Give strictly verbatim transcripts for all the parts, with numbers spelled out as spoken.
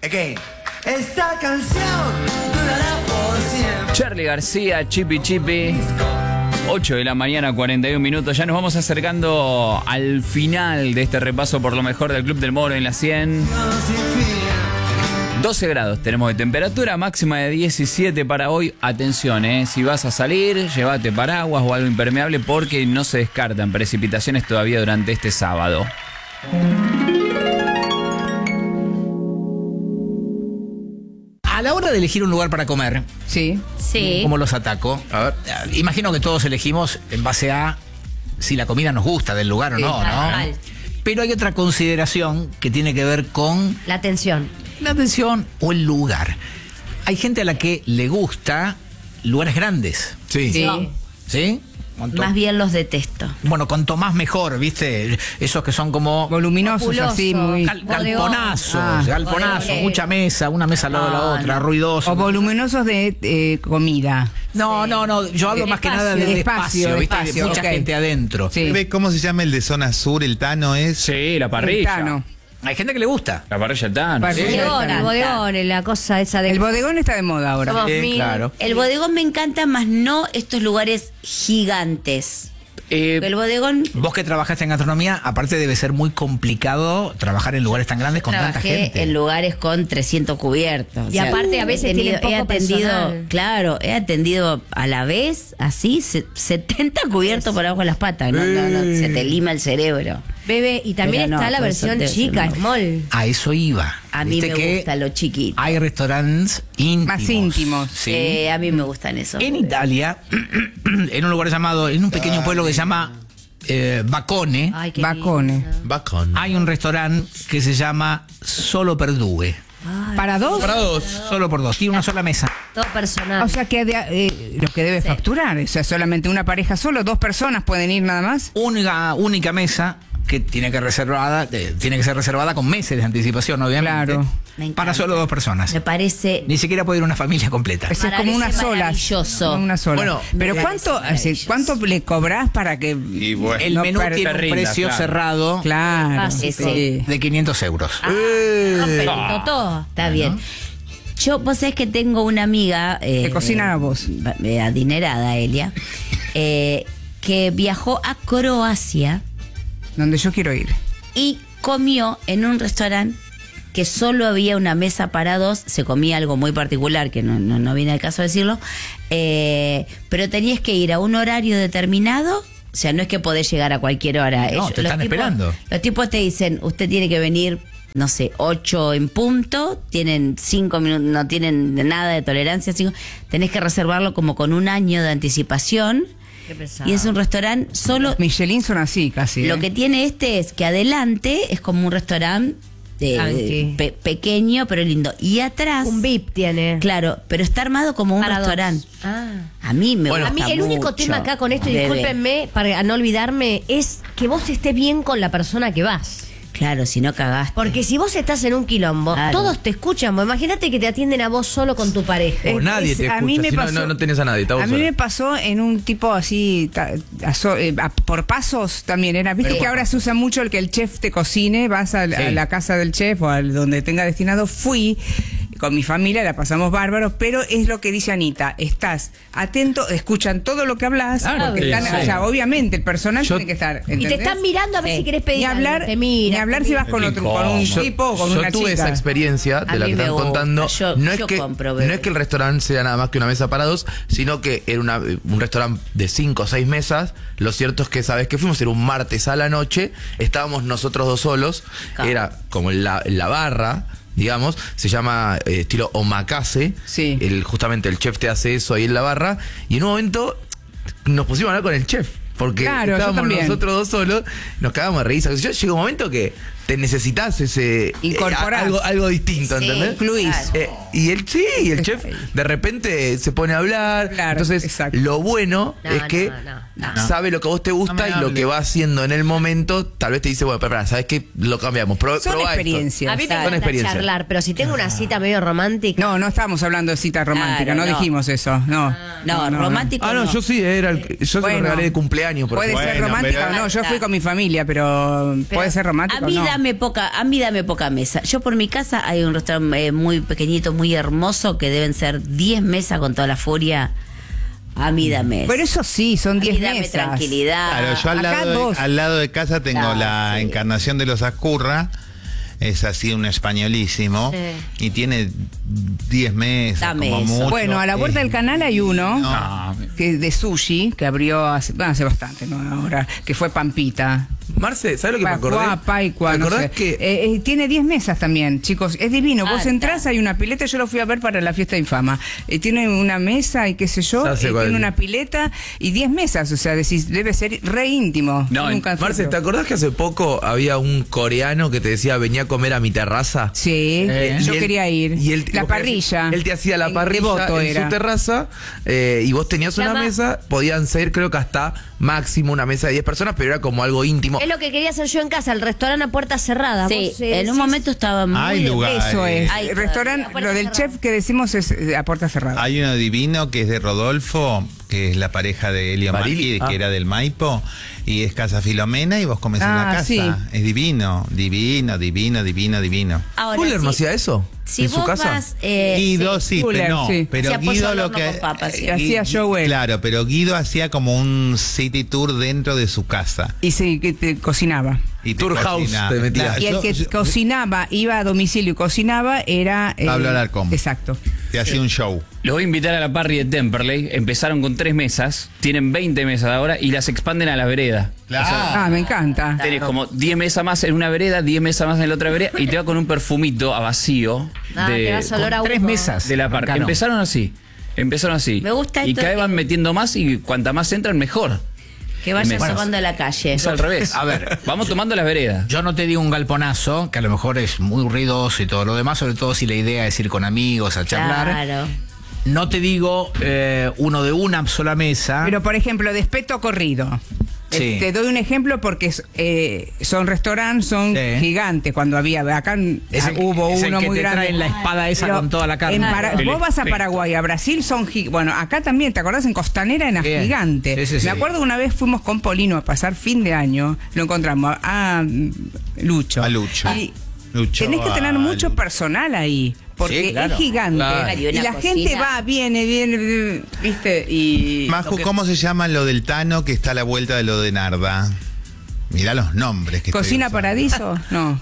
Again. Esta canción durará por siempre. Charly García, Chipi Chipi. ocho de la mañana, cuarenta y un minutos. Ya nos vamos acercando al final de este repaso por lo mejor del Club del Moro en la cien. doce grados tenemos de temperatura, máxima de diecisiete para hoy. Atención, eh, si vas a salir, llévate paraguas o algo impermeable porque no se descartan precipitaciones todavía durante este sábado. A la hora de elegir un lugar para comer, Sí. Sí. ¿cómo los ataco? A ver. Imagino que todos elegimos en base a si la comida nos gusta del lugar o no, ¿no? Normal. Pero hay otra consideración que tiene que ver con La atención. la atención o el lugar. Hay gente a la que le gusta lugares grandes, Sí. Sí. No. ¿sí? Cuanto- Más bien los detesto. Bueno, cuanto más mejor, ¿viste? Esos que son como Voluminosos, Populoso. así, muy... gal- bodegón. galponazos, Ah. galponazos, Bodegón. mucha mesa, una mesa al lado de la No, otra, no. ruidoso. O voluminosos de eh, comida. No, no, no, yo hablo De más que espacio, nada de, de de espacio, espacio, ¿viste? espacio, De mucha ok. gente adentro. Sí. ¿Ve cómo se llama el de zona sur? El Tano es. Sí, la parrilla. Tano. Hay gente que le gusta. La parrilla Tano. Parrilla. Sí. El bodegón, Tano. el bodegón, la cosa esa de... El bodegón está de moda ahora. Somos Eh, mil. claro. El bodegón me encanta, más no estos lugares gigantes. Eh, El bodegón... Vos que trabajaste en gastronomía, aparte debe ser muy complicado trabajar en lugares tan grandes con tanta Trabajé gente. en lugares con trescientos cubiertos. Y aparte, a veces he tenido- tienen he poco atendido, personal. claro, he atendido a la vez, así, se- setenta cubiertos por abajo de las patas. No, no, no, se te lima el cerebro. Bebe, y también Pero no, está la por versión eso te- chica, no. small. A eso iba. A mí Viste me que gusta lo chiquito. hay restaurantes íntimos. Más íntimos. Sí. Eh, a mí me gustan esos. En Italia, en un lugar llamado, en un pequeño pueblo que se llama eh, Bacone, Ay, qué Bacone. lindo. Bacon. hay un restaurante que se llama Solo per Due. ¿Para dos? Para dos. Solo por dos. Tiene una sola mesa. Todo personal. O sea que de- eh, lo que debe facturar, o sea, solamente una pareja solo, dos personas pueden ir nada más. Única, única mesa que tiene que reservada, eh, tiene que ser reservada con meses de anticipación, obviamente. Claro. Me encanta. Para solo dos personas. Me parece... Ni siquiera puede ir una familia completa. Esa es como una Parece sola. maravilloso. Como una sola. Bueno, pero me ¿cuánto, parece así, maravilloso. ¿cuánto le cobras para que Y bueno. El no menú per- tiene te un rinda, precio claro. cerrado Claro, Ah, sí, sí, sí. de quinientos euros. Eh. Rompelito todo. Está bien. Yo, vos sabés que tengo una amiga... Eh, Te cocina a vos. eh, adinerada, Elia, eh, que viajó a Croacia Donde yo quiero ir. y comió en un restaurante que solo había una mesa para dos. Se comía algo muy particular, que no, no, no viene al caso decirlo, eh, pero tenías que ir a un horario determinado. O sea, no es que podés llegar a cualquier hora. No, te los están tipos- esperando. Los tipos te dicen, usted tiene que venir, no sé, ocho en punto, tienen cinco minutos, no tienen nada de tolerancia, cinco, tenés que reservarlo como con un año de anticipación. Qué pesado. Y es un restaurante solo... Michelin son así casi. Lo ¿eh? que tiene este es que adelante es como un restaurante de- Tranqui. pe- pequeño pero lindo. Y atrás, Un V I P tiene. claro, pero está armado como un Para dos. restaurante. Ah. A mí me Bueno, A mí gusta el único mucho, tema acá con esto, y bebé. discúlpenme para no olvidarme, es que vos estés bien con la persona que vas. Claro, si no cagaste. Porque si vos estás en un quilombo, Claro. todos te escuchan. Vos Imagínate que te atienden a vos solo con tu pareja. O Es- nadie es- te a escucha. mí me si no, pasó- no, no tenés a nadie. está vos A mí sola. me pasó en un tipo así, ta- a so- eh, a- por pasos también era. Viste Pero que por ahora se usa mucho el que el chef te cocine, vas a, la- Sí. a la casa del chef o al donde tenga destinado. Fui con mi familia, la pasamos bárbaros, pero es lo que dice Anita, estás atento, escuchan todo lo que hablas, Claro, porque sí, están- sí. o sea, obviamente el personal Yo- tiene que estar. Y te ¿entendés? están mirando a ver Sí. si querés pedir Ni algo, hablar, te mira, ni hablar te si mira. vas con, otro, con un incómodo. tipo o con Yo una tuve chica. esa experiencia de A la mí que me están gusta, contando. yo- no, es yo que, compro, no bebé. es que el restaurante sea nada más que una mesa para dos, sino que era una, un restaurante de cinco o seis mesas. Lo cierto es que, ¿sabes qué? Fuimos, era un martes a la noche, estábamos nosotros dos solos, Claro. era como en la, en la barra, digamos, se llama eh, estilo omakase. Sí. El, justamente el chef te hace eso ahí en la barra, y en un momento nos pusimos a hablar con el chef. Porque Claro, yo estábamos también. nosotros dos solos, nos cagamos de risa. Yo llega un momento que te necesitas ese eh, Incorporás. algo, algo distinto, Sí, ¿entendés? Incluís. claro. Eh, y el sí, y el chef de repente se pone a hablar. Claro, Entonces, exacto. lo bueno No, es no, que no, no. sabe lo que a vos te gusta No me y lo hable. que va haciendo en el momento. Tal vez te dice, bueno, pero ¿sabes qué? Lo cambiamos. Pro, Son probá esto. experiencias. A mí me Son encanta experiencias. charlar, pero si tengo una cita medio romántica. No, no estábamos hablando de cita romántica, Claro, no, no. dijimos eso. No, No, romántico Ah, no, no. yo sí, era el, yo se Bueno. lo regalé de cumpleaños. por Puede ejemplo. ser Bueno, romántica pero- o no. Yo fui con mi familia, pero, Pero puede ser romántico A mí o no. dame poca, a mí dame poca mesa. Yo por mi casa hay un restaurante eh, muy pequeñito, muy hermoso, que deben ser diez mesas con toda la furia. A mí dame. Pero eso sí, son A mí diez dame mesas. tranquilidad. Claro, yo al Acá lado, dos. de, al lado de casa tengo Ah, la sí. encarnación de los Ascurra. Es así un españolísimo. Sí. Y tiene diez mesas, Dame como eso. mucho. Bueno, a la vuelta del canal hay uno No, que de sushi que abrió hace, bueno, hace bastante, ¿no? Ahora, que fue Pampita. Marce, ¿sabes lo que me acordé? Pacua, Paicua, ¿Te no acordás sé. que Eh, eh, tiene diez mesas también, chicos. Es divino. Vos Ah, entrás, está. hay una pileta. Yo lo fui a ver para la fiesta de Infama. Eh, tiene una mesa y qué sé yo. Ya sé eh, cuál tiene es. una pileta y diez mesas. O sea, decís, debe ser re íntimo. No, Nunca fui, Marce, pero- ¿te acordás que hace poco había un coreano que te decía venía a comer a mi terraza? Sí, Eh, yo Y él- quería ir. y él- la vos parrilla. Él te hacía la En parrilla Devoto en era. su terraza eh, y vos tenías una Llama- mesa, podían ser creo que hasta máximo una mesa de diez personas, pero era como algo íntimo. Es lo que quería hacer yo en casa, el restaurante a puerta cerrada. Sí, Vos, eh, en un decís- momento estaba muy Hay lugares. Eso es. Ay, El restaurante, todavía. lo del chef que decimos es eh, a puerta cerrada. Hay uno divino que es de Rodolfo, que es la pareja de Elio Barili, Marchi, ah. que era del Maipo, y es Casa Filomena, y vos comés en Ah, la casa. sí. Es divino, divino, divino, divino, divino. Ahora, ¿Fuller no si- hacía eso? Si ¿En su vos casa? vas, eh, Guido sí. sí, Fuller, pero no. sí. Pero Hacía pollo Guido al lo horno que con papas, sí. eh, Hacía show él. Claro, pero Guido hacía como un city tour dentro de su casa. Y sí, que te cocinaba. Y te Tour house cocina. te metía. Claro, Y el yo- que yo- cocinaba, iba a domicilio y cocinaba, era... eh, Pablo Alarcón. Exacto. te hacía un show. Los voy a invitar a la party de Temperley. Empezaron con tres mesas, tienen veinte mesas ahora y las expanden a la vereda. Claro. Ah, me encanta. Tenés como diez mesas más en una vereda, diez mesas más en la otra vereda y te va con un perfumito a vacío Ah, de, te vas a olor a Tres humo. mesas. de la party. Arrancaron. Empezaron así. Empezaron así. Me gusta Y esto cada vez de- van metiendo más y cuanta más entran, mejor. Que vayan Bueno, tomando a la calle. Es al revés. A ver. Vamos tomando las veredas. Yo no te digo un galponazo, que a lo mejor es muy ruidoso y todo lo demás, sobre todo si la idea es ir con amigos a charlar. Claro. No te digo eh, uno de una sola mesa. Pero, por ejemplo, despeto corrido. Sí. Eh, Te doy un ejemplo porque eh, son restaurantes, son Sí. gigantes. Cuando había, acá Es el- hubo es el uno que muy te grande. traen la espada esa Pero con toda la carne. en Para- El vos vas a espeto. Paraguay, a Brasil son gigantes. Bueno, acá también, ¿te acordás? En Costanera era Bien. gigante. Sí, sí, sí. Me acuerdo una vez fuimos con Polino a pasar fin de año, lo encontramos a, mm, Lucho. A Lucho. Y Lucho, tenés que tener a mucho Lucho. personal ahí. Porque Sí, claro. es gigante. Claro. Y Y una la gente cocina. va, viene, viene, ¿viste? Y. Maju, lo que- ¿cómo se llama lo del Tano que está a la vuelta de lo de Narda? Mirá los nombres que estoy ¿Cocina usando. Paradiso? No.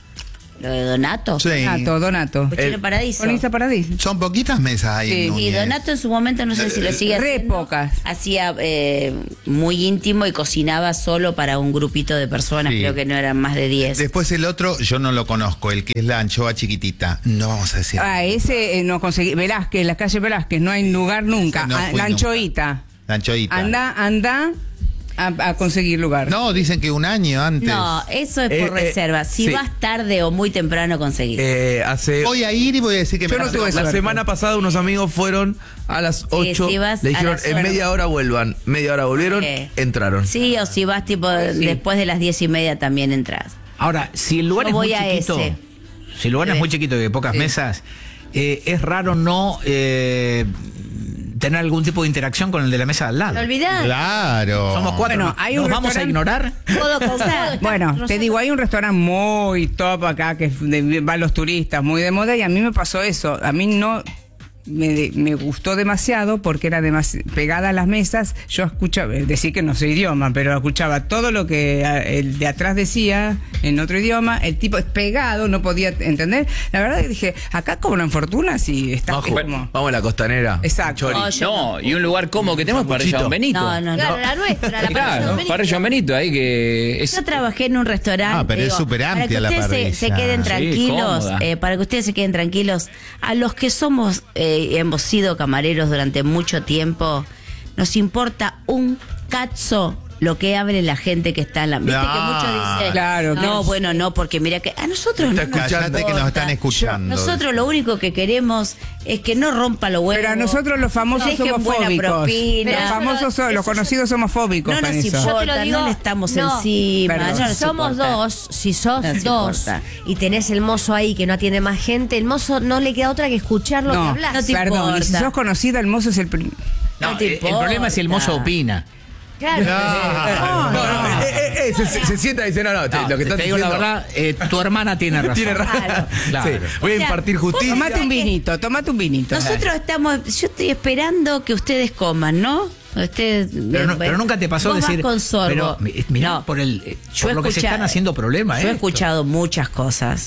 Lo de Donato. Sí. Donato, Donato. Cochino Paradiso. Cocina Paradiso. Son poquitas mesas ahí Sí. en Y Núñez. Donato en su momento, no sé si lo sigue Re haciendo, pocas. hacía eh, muy íntimo y cocinaba solo para un grupito de personas, Sí. creo que no eran más de diez. Después el otro, yo no lo conozco, el que es la anchoa chiquitita. No vamos a decir. Ah, ese eh, no conseguí. Velázquez, la calle Velázquez, no hay lugar nunca. Ese no Ah, fui la nunca. anchoita. La anchoita. Anda, anda a, a conseguir lugar. No, dicen que un año antes. No, eso es Eh, por eh, reserva. Si sí. vas tarde o muy temprano, conseguís. Eh, hace Voy a ir y voy a decir que Yo me no tuve la suerte. semana pasada unos amigos fueron a las ocho. si vas le a dijeron las en horas". media hora vuelvan. Media hora volvieron, Eh. entraron. Sí, o si vas tipo después de las diez y media también entras. Ahora, si el lugar Yo es muy voy a chiquito, ese. si el lugar es muy chiquito y de pocas mesas, eh, es raro no eh, tener algún tipo de interacción con el de la mesa de al lado. No olvidás. Claro. Somos cuatro. Bueno, ¿no? hay un ¿Nos vamos a restaurante- ignorar? Todo cansado. Bueno, te digo, hay un restaurante muy top acá que de- van los turistas, muy de moda, y a mí me pasó eso. A mí no me, me gustó demasiado porque era demas- pegada a las mesas. Yo escuchaba, eh, decir que no sé idioma, pero escuchaba todo lo que eh, el de atrás decía en otro idioma. El tipo es pegado, no podía entender. La verdad que dije, acá cobran fortuna si estás Majo, como. vamos a la costanera. Exacto. Chori. No, yo No, y un lugar cómodo que tenemos para Sanguchito. John Benito. No, no, no. Claro, la nuestra, la Claro, parrilla para John Benito ahí que es Yo trabajé en un restaurante. Ah, pero es súper para amplia que la ustedes se, parrilla. se queden Sí, tranquilos, cómoda. eh, para que ustedes se queden tranquilos. A los que somos, eh, hemos sido camareros durante mucho tiempo, nos importa un cazzo lo que hable la gente que está en la... ¿Viste No. que muchos dicen, Claro, no, que- bueno, no, porque mira que a nosotros no nos Cállate que nos importa. están escuchando. Nosotros lo único que queremos es que no rompa los huevos. Pero a nosotros los famosos dejen somos buena fóbicos. propina. Los famosos, son- los conocidos somos fóbicos No con nos eso. importa, Yo te lo digo, no le estamos no, encima. perdón. no Si nos somos importa. dos, si sos No nos dos importa. y tenés el mozo ahí que no atiende más gente, el mozo no le queda otra que escuchar lo que No, hablas. no te perdón, y si importa. sos conocida, el mozo es el primero. No, No te el, el problema es si el mozo importa. opina. Claro. No, no, eh, eh, eh, se, se- se sienta y dice, no, no, te- No, lo que te estás digo la diciendo- verdad, eh, tu hermana tiene razón. Tiene razón. Claro. Claro. Sí, voy a O sea, impartir justicia. Tomate un vinito, tomate un vinito. Nosotros estamos, yo estoy esperando que ustedes coman, ¿no? Ustedes, Pero, no- ven- pero nunca te pasó vos vas decir. con sorbo. Pero mi- mirá, No. por, el, eh, Yo por he lo que se escuchado- están haciendo problemas. Yo he ¿eh? escuchado muchas cosas,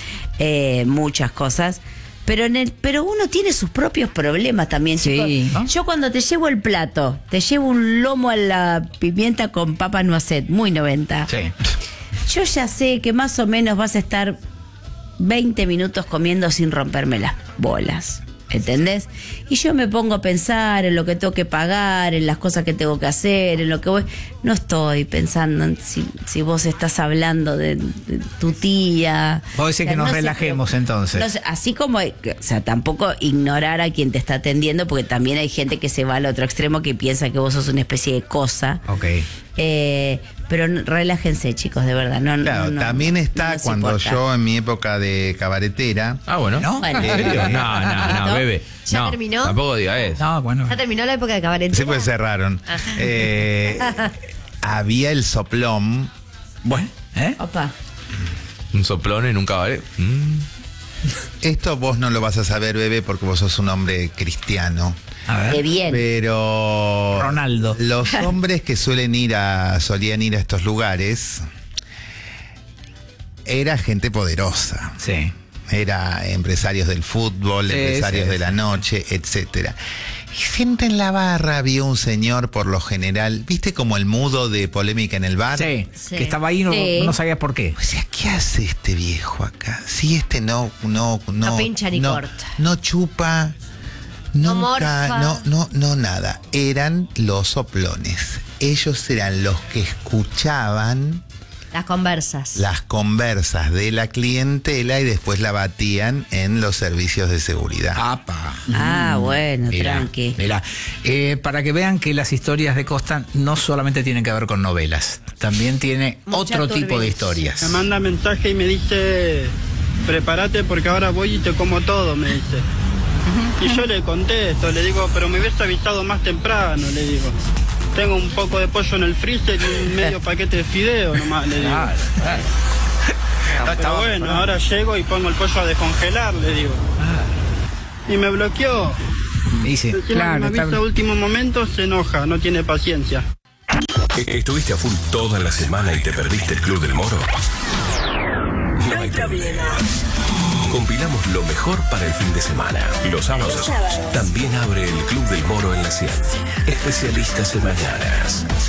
eh, muchas cosas, pero en el, pero uno tiene sus propios problemas también. Sí. chicos. ¿No? Yo cuando te llevo el plato, te llevo un lomo a la pimienta con papa noisette, muy noventa. Sí. Yo ya sé que más o menos vas a estar veinte minutos comiendo sin romperme las bolas. ¿Entendés? Y yo me pongo a pensar en lo que tengo que pagar, en las cosas que tengo que hacer, en lo que voy. No estoy pensando en si, si vos estás hablando de, de tu tía. Vos decís que nos se relajemos, preocupe. entonces. No sé, así como, o sea, tampoco ignorar a quien te está atendiendo, porque también hay gente que se va al otro extremo que piensa que vos sos una especie de cosa. Ok. Eh, pero no- relájense, chicos, de verdad. No, Claro, no, no, también no está nos cuando importa. yo en mi época de cabaretera, Ah, bueno. ¿No? Bueno. ¿En serio? No, no, no, bebé. ¿Ya No, terminó? Tampoco diga eso. No, bueno. Ya terminó la época de cabaret. sí, pues cerraron. Eh, había el soplón. Bueno, ¿eh? Opa. Un soplón en un cabaret. Mm. Esto vos no lo vas a saber, bebé, porque vos sos un hombre cristiano. A ver. Qué bien. Pero Ronaldo. los hombres que suelen ir a, solían ir a estos lugares, era gente poderosa. Sí. Era empresarios del fútbol, Sí, empresarios sí, de la noche, etcétera. Y siempre en la barra había un señor, por lo general, ¿viste como el mudo de Polémica en el bar? Sí, Sí. que estaba ahí y no, Sí. no sabías por qué. O sea, ¿qué hace este viejo acá? Si este no, no, no, No pincha ni no, corta. no chupa, No nunca, morfa. no, no, no nada. Eran los soplones. Ellos eran los que escuchaban Las conversas. las conversas de la clientela y después la batían en los servicios de seguridad. Apa. Ah, bueno, Mirá, tranqui. mirá. Eh, para que vean que las historias de Costa no solamente tienen que ver con novelas, también tiene Mucha otro tipo de turbinas. historias. Me manda mensaje y me dice, prepárate porque ahora voy y te como todo, me dice. Y yo le contesto, le digo, pero me hubiese avisado más temprano, le digo. Tengo un poco de pollo en el freezer y un medio paquete de fideo nomás, le digo. Claro, claro. No, Pero estaba- bueno, ahora llego y pongo el pollo a descongelar, le digo. Y me bloqueó. Dice. Encima que Claro, me está avisa a bien. último momento, se enoja, no tiene paciencia. ¿Estuviste a full toda la semana y te perdiste el Club del Moro? No hay problema. Compilamos lo mejor para el fin de semana. Los sábados también abre el Club del Moro en la cien. Especialistas en mañanas.